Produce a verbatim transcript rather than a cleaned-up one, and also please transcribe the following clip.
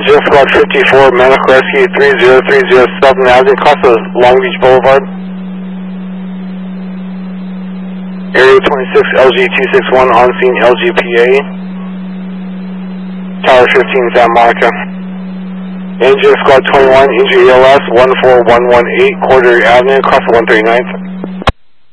Engine Squad fifty-four, Medical Rescue three zero three zero, Southern Avenue, across of Long Beach Boulevard. Area twenty-six, L G two six one, on scene L G P A. Tower fifteen, Santa Monica. Engine Squad twenty-one, Injury E L S one four one one eight, Cordery Avenue, across the one thirty-ninth.